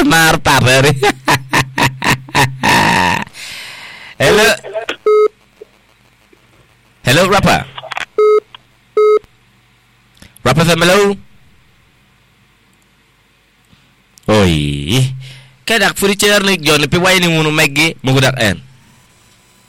marta tadi. Hello rapper. Rapper FM hello. Oi. Kadak furniture ni John pi way ni munu megge mu dak en.